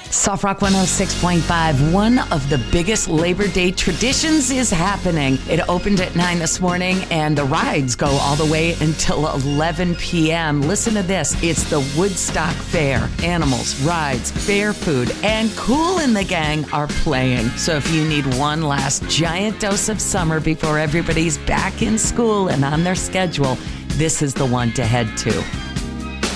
Soft Rock 106.5. One of the biggest Labor Day traditions is happening. It opened at 9 this morning, and the rides go all the way until 11 p.m. Listen to this. It's the Woodstock Fair. Animals, rides, fair food, and Kool and the Gang are playing. So if you need one last giant dose of summer before everybody's back in school and on their schedule, this is the one to head to.